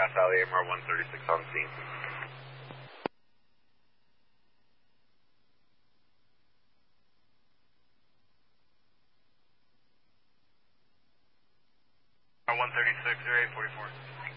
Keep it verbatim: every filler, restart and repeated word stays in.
Death Valley, M R one thirty-six on scene. one thirty-six, zero eight forty-four.